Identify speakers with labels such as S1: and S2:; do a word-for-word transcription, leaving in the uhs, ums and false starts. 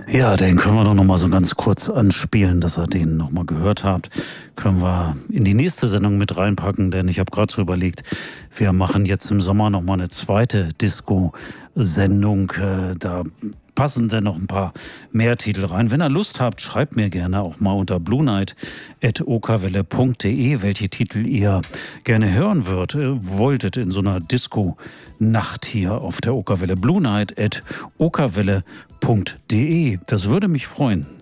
S1: Ja, den können wir doch noch mal so ganz kurz anspielen, dass ihr den noch mal gehört habt. Können wir in die nächste Sendung mit reinpacken, denn ich habe gerade so überlegt, wir machen jetzt im Sommer noch mal eine zweite Disco-Sendung. Äh, da passen dann noch ein paar mehr Titel rein. Wenn ihr Lust habt, schreibt mir gerne auch mal unter blue night at okerwelle punkt de, welche Titel ihr gerne hören würdet, äh, wolltet in so einer Disco-Nacht hier auf der Okerwelle. blue night at okerwelle punkt de. Das würde mich freuen.